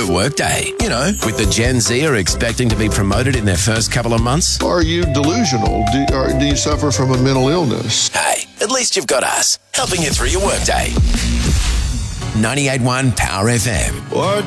your workday. You know, with the Gen Z are expecting to be promoted in their first couple of months. Are you delusional? Do you suffer from a mental illness? Hey, at least you've got us, helping you through your workday. 98.1 Power FM. What